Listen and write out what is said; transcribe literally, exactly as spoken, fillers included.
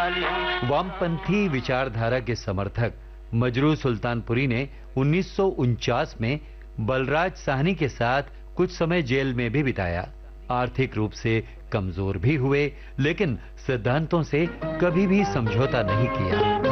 वामपंथी विचारधारा के समर्थक मजरू सुल्तानपुरी ने उन्नीस सौ उनचास में बलराज साहनी के साथ कुछ समय जेल में भी बिताया। आर्थिक रूप से कमजोर भी हुए, लेकिन सिद्धांतों से कभी भी समझौता नहीं किया।